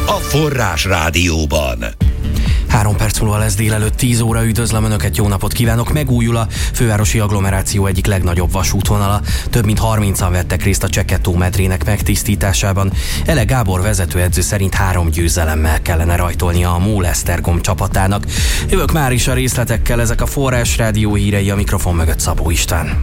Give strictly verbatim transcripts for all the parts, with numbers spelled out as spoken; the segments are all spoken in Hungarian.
a Forrás Rádióban. Három perc múlva lesz délelőtt tíz óra, üdvözlöm Önöket, jó napot kívánok! Megújul a fővárosi agglomeráció egyik legnagyobb vasútvonala. Több mint harmincan vettek részt a Csekketó medrének megtisztításában. Ele Gábor vezetőedző szerint három győzelemmel kellene rajtolnia a MOL Esztergom csapatának. Jövök már is a részletekkel, ezek a Forrás Rádió hírei, a mikrofon mögött Szabó István.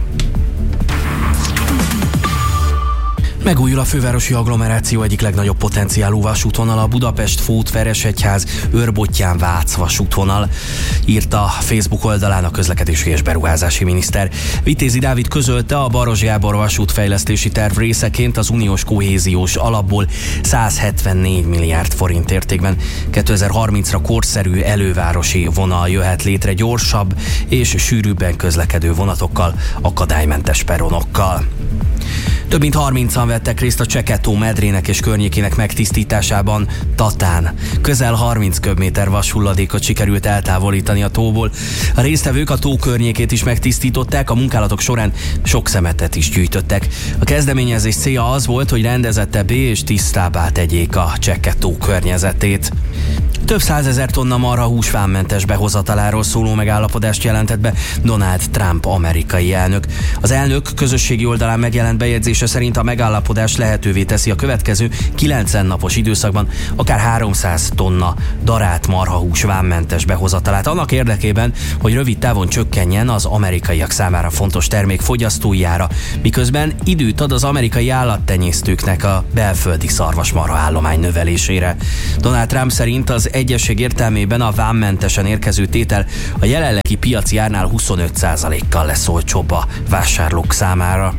Megújul a fővárosi agglomeráció egyik legnagyobb potenciálú vasútvonal, a Budapest-Fót-Veresegyház Őrbottyán-Vác vasútvonal, írta a Facebook oldalán a közlekedési és beruházási miniszter. Vitézi Dávid közölte, a Baross Gábor vasútfejlesztési terv részeként az uniós kohéziós alapból száz hetvennégy milliárd forint értékben kétezer-harmincra korszerű elővárosi vonal jöhet létre gyorsabb és sűrűbben közlekedő vonatokkal, akadálymentes peronokkal. Több mint harmincan vettek részt a Csekketó medrének és környékének megtisztításában Tatán. Közel harminc köbméter vashulladékot sikerült eltávolítani a tóból. A résztvevők a tó környékét is megtisztították, a munkálatok során sok szemetet is gyűjtöttek. A kezdeményezés célja az volt, hogy rendezettebbé és tisztábbá tegyék a Csekketó környezetét. Több százezer tonna marhahús vámmentes behozataláról szóló megállapodást jelentett be Donald Trump amerikai elnök. Az elnök közösségi oldalán megjelent bejegyzése szerint a megállapodás lehetővé teszi a következő kilencven napos időszakban akár háromszáz tonna darált marhahús vámmentes behozatalát, annak érdekében, hogy rövid távon csökkenjen az amerikaiak számára fontos termék fogyasztói ára, miközben időt ad az amerikai állattenyésztőknek a belföldi szarvasmarha állomány növelésére. Donald Trump szerint az egyesség értelmében a vámmentesen érkező tétel a jelenlegi piaci árnál huszonöt százalékkal lesz olcsóbb a vásárlók számára.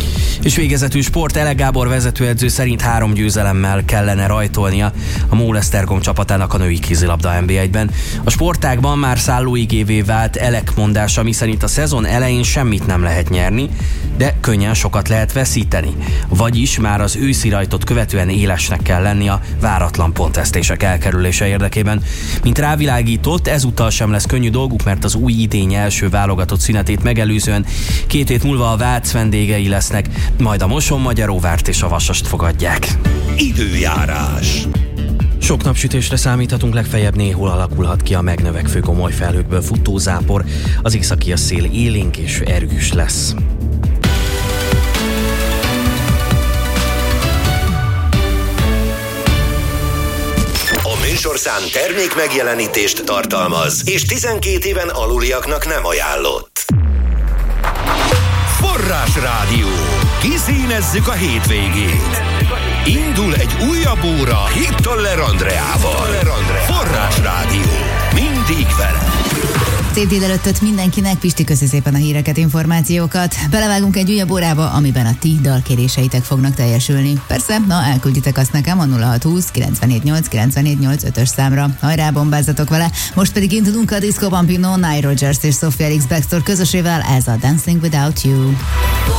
És végezetül sport, Ele Gábor vezetőedző szerint három győzelemmel kellene rajtolnia a MOL Esztergom csapatának a női kézilabda en bé egyben. A sportágban már szállóigévé vált Elek mondása, miszerint a szezon elején semmit nem lehet nyerni, de könnyen sokat lehet veszíteni. Vagyis már az őszi rajtot követően élesnek kell lenni a váratlan pontvesztések elkerülése érdekében. Mint rávilágított, ezúttal sem lesz könnyű dolguk, mert az új idény első válogatott szünetét megelőzően két hét múlva a Vác vendégei lesznek, majd a Mosonmagyaróvárt és a Vasast fogadják. Időjárás. Sok napsütésre számíthatunk, legfeljebb néhol alakulhat ki a megnövekvő gomoly felhőkből futó zápor, az északi szél élénk és erős lesz. A műsorszám termék megjelenítést tartalmaz, és tizenkét éven aluliaknak nem ajánlott. Forrás Rádió. Kiszínezzük a hétvégét. Indul egy újabb óra Hittoller Andreával. Forrás Rádió. Mindig vele. Szép délelőttöt mindenkinek, Pisti, köszi szépen a híreket, információkat. Belevágunk egy újabb órába, amiben a ti dalkéréseitek fognak teljesülni. Persze, na elküldjitek azt nekem a nulla hat húsz kilencvenhét nyolc kilencvenhét nyolc ötös számra. Hajrá, bombázzatok vele! Most pedig indulunk a Disco Bambino, Nile Rodgers és Sophia Ellis-Bextor közösével, ez a Dancing Without You.